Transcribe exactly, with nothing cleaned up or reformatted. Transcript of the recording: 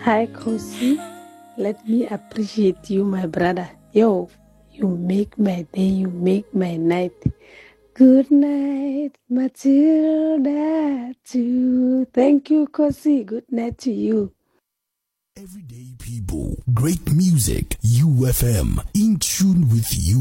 Hi, Kosi. Let me appreciate you, my brother. Yo, you make my day, you make my night. Good night, Matilda, too. Thank you, Kosi. Good night to you. Everyday people, great music, U F M, in tune with you.